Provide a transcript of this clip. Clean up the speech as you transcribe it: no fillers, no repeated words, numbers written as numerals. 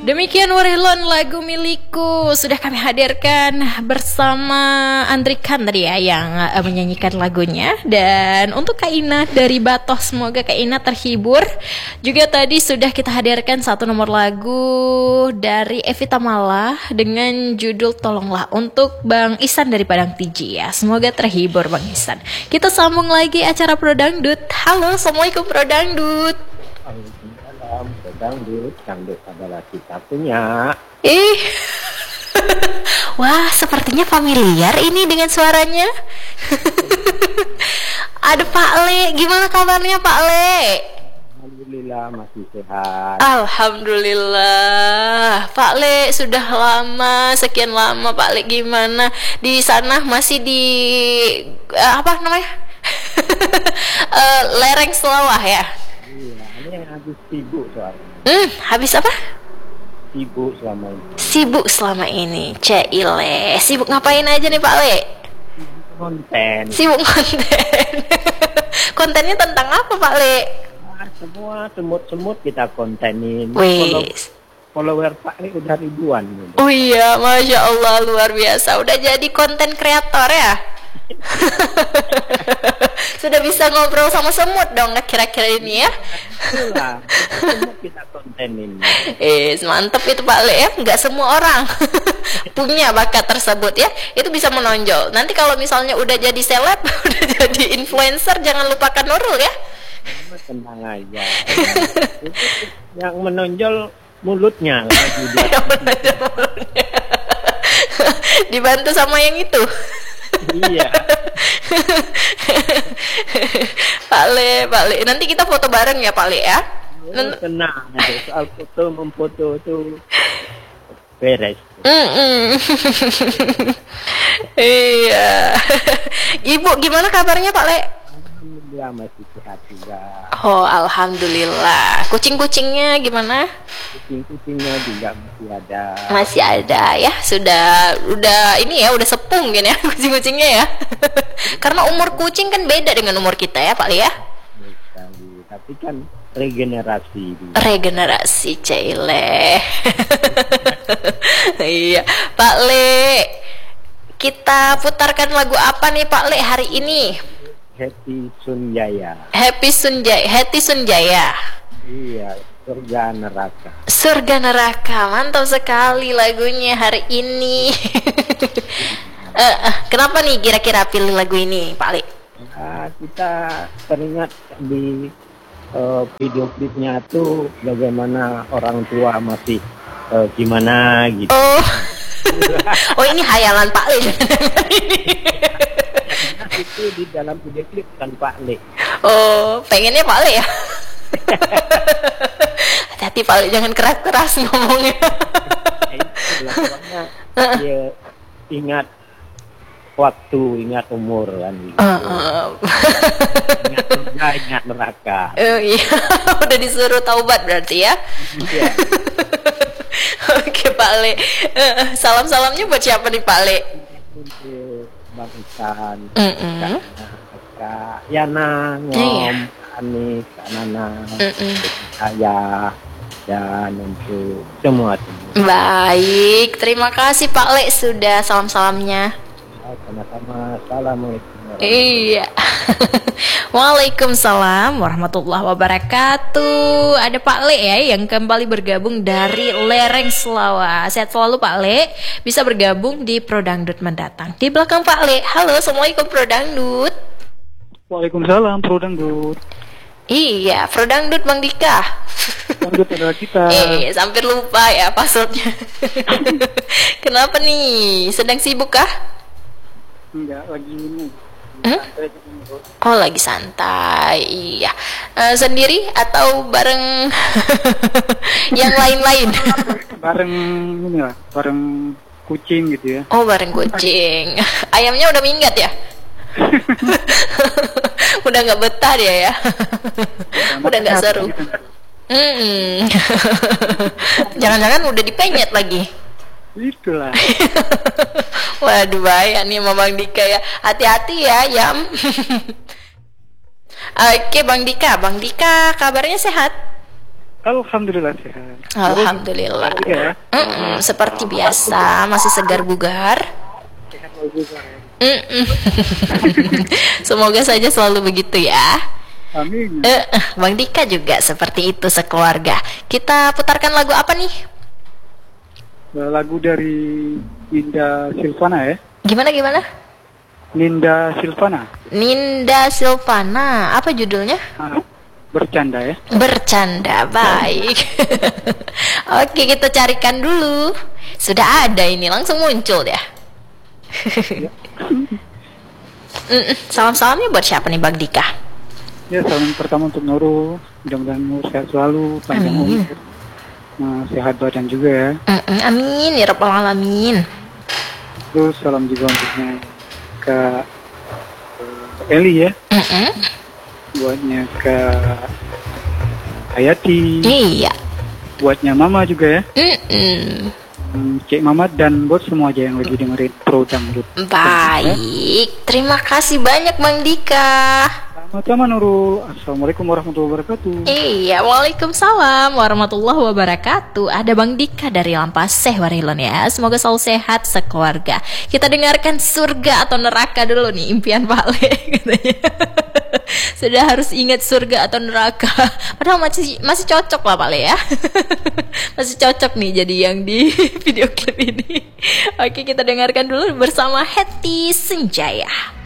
Demikian Warilon lagu milikku sudah kami hadirkan bersama Andrikan tadi ya yang menyanyikan lagunya. Dan untuk Kak Ina dari Batoh, semoga Kak Ina terhibur. Juga tadi sudah kita hadirkan satu nomor lagu dari Evita Mala dengan judul Tolonglah untuk Bang Isan dari Padang Tiji ya. Semoga terhibur Bang Isan. Kita sambung lagi acara Pro Dangdut. Halo, Assalamualaikum Pro Dangdut. Dangdut adalah kita punya. Wah, sepertinya familiar ini dengan suaranya. Ada Pak Le, gimana kabarnya Pak Le? Alhamdulillah masih sehat. Alhamdulillah. Pak Le sudah lama, sekian lama Pak Le gimana di sana, masih di apa namanya? Lereng Selawah ya? Iya, ini yang habis sibuk soalnya. Habis apa? Sibuk selama ini. Sibuk selama ini. Cile. Sibuk ngapain aja nih Pak Le? Konten. Sibuk konten. Kontennya tentang apa Pak Le? Semua semut-semut kita kontenin. Wis. Follower Pak Le udah ribuan. Gitu. Oh iya, Masya Allah, luar biasa. Udah jadi konten kreator ya? Sudah bisa ngobrol sama semut dong kira-kira ini ya? Itulah, semut kita kontenin. Mantep itu Pak Le ya. Nggak semua orang punya bakat tersebut ya. Itu bisa menonjol. Nanti kalau misalnya udah jadi seleb, udah jadi influencer, jangan lupakan Nurul ya. Tenang aja. Yang menonjol mulutnya lagi dibantu sama yang itu. Iya. Pak Le, nanti kita foto bareng ya Pak Le ya. Tenang aja, soal foto memfoto itu beres. Iya. Ibu gimana kabarnya Pak Le? Alhamdulillah masih sehat juga. Oh, alhamdulillah. Kucing-kucingnya gimana? Kucing-kucingnya juga masih ada. Masih ada ya. Udah ini ya, udah sepuh mungkin ya kucing-kucingnya ya. Karena umur kucing kan beda dengan umur kita ya, Pak Le ya. Tapi kan regenerasi. Regenerasi Cile. Iya, Pak Le. Kita putarkan lagu apa nih Pak Le hari ini? Happy Sunjaya. Happy Sunjaya. Iya, surga neraka. Surga neraka, mantap sekali lagunya hari ini. Kenapa nih kira-kira pilih lagu ini, Pak Ali? Kita teringat di video klipnya tuh bagaimana orang tua masih gimana gitu. Oh ini hayalan Pak Ali. Itu di dalam video klip kan Pak Le. Oh, pengennya Pak Le ya. Hati-hati Pak Le, jangan keras-keras ngomongnya. Dia ingat waktu, ingat umur kan. Ingat surga, ingat neraka. Iya, udah disuruh taubat berarti ya. Iya. Oke Pak Le. Salam-salamnya buat siapa nih Pak Le? Bang Isan, Kak Yana, Ngom, Anis, Kak Nana, saya, dan untuk semua. Baik, terima kasih Pak Le sudah salam-salamnya. Sama-sama, assalamualaikum. Iya. Waalaikumsalam warahmatullahi wabarakatuh. Ada Pak Le ya yang kembali bergabung dari Lereng Selawah. Sehat selalu Pak Le. Bisa bergabung di Pro Dangdut mendatang. Di belakang Pak Le. Halo, assalamualaikum Pro Dangdut. Waalaikumsalam Pro Dangdut. Iya, Pro Dangdut Bang Dika. Dangdut adalah kita. Hampir lupa ya passwordnya. Kenapa nih? Sedang sibuk kah? Enggak, lagi ini. Oh lagi santai, iya. Sendiri atau bareng yang lain-lain? Bareng ini lah, bareng kucing gitu ya. Oh bareng kucing. Ayamnya udah minggat ya? Udah nggak betah dia ya? Udah nggak seru. Jangan-jangan udah dipenyet lagi. Itulah. Waduh bahaya nih sama Bang Dika ya. Hati-hati ya Yam. Oke Bang Dika kabarnya sehat? Alhamdulillah sehat. Alhamdulillah. Ya. Seperti biasa, masih segar bugar. Sehat juga ya. Semoga saja selalu begitu ya. Amin. Bang Dika juga seperti itu sekeluarga. Kita putarkan lagu apa nih? Lagu dari Ninda Silvana ya. Gimana? Ninda Silvana. Ninda Silvana. Apa judulnya? Bercanda ya. Bercanda, baik. Oke, kita carikan dulu. Sudah ada ini, langsung muncul ya. Salam-salamnya buat siapa nih Bang Dika? Ya, salam pertama untuk Nurul. Mudah-mudahan Nurul sehat selalu, panjang umur. Sehat badan juga ya. Amin, ya rabbal alamin. Terus salam juga untuknya ke Eli ya. Buatnya ke Hayati. Iya. Buatnya Mama juga ya. Cik Mamat dan buat semua aja yang lagi dengerin Pro Dangdut. Baik, terima kasih banyak Bang Dika. Sama-sama Nurul. Assalamualaikum warahmatullahi wabarakatuh. Iya, waalaikumsalam warahmatullahi wabarakatuh. Ada Bang Dika dari Lampaseh Warilon ya. Semoga selalu sehat sekeluarga. Kita dengarkan surga atau neraka dulu nih, impian Pak Le katanya. Sudah harus ingat surga atau neraka. Padahal masih cocok lah Pak Le ya. Masih cocok nih jadi yang di video klip ini. Oke, kita dengarkan dulu bersama Hetty Senjaya.